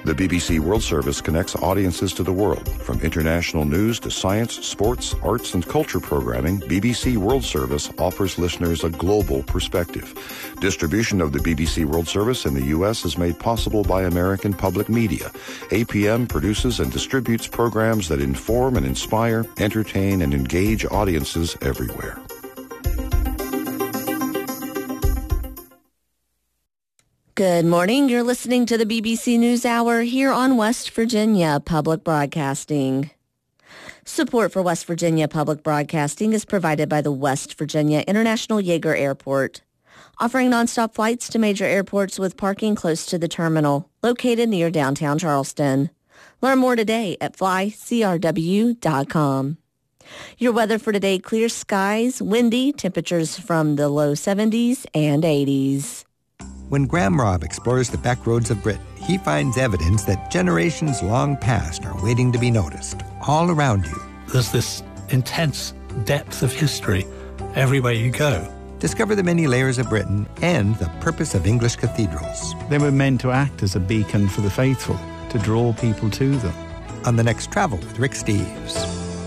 The BBC World Service connects audiences to the world. From international news to science, sports, arts, and culture programming, BBC World Service offers listeners a global perspective. Distribution of the BBC World Service in the U.S. is made possible by American Public Media. APM produces and distributes programs that inform and inspire, entertain, and engage audiences everywhere. Good morning. You're listening to the BBC News Hour here on West Virginia Public Broadcasting. Support for West Virginia Public Broadcasting is provided by the West Virginia International Yeager Airport, offering nonstop flights to major airports with parking close to the terminal, located near downtown Charleston. Learn more today at flycrw.com. Your weather for today: clear skies, windy, temperatures from the low 70s and 80s. When Graham Robb explores the back roads of Britain, he finds evidence that generations long past are waiting to be noticed, all around you. There's this intense depth of history everywhere you go. Discover the many layers of Britain and the purpose of English cathedrals. They were meant to act as a beacon for the faithful, to draw people to them. On the next Travel with Rick Steves.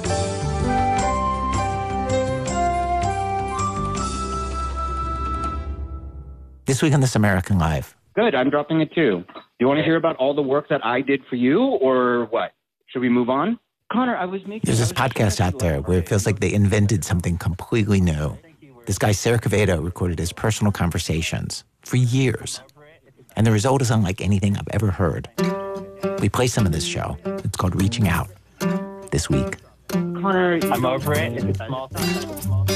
This week on This American Life. Good, I'm dropping it too. Do you want to hear about all the work that I did for you, or what? Should we move on? Connor, There's this podcast out there where it feels like they invented something completely new. This guy, Sarah Quevedo, recorded his personal conversations for years. And the result is unlike anything I've ever heard. We play some of this show. It's called Reaching Out. This week. Connor, I'm over it. It's a small thing.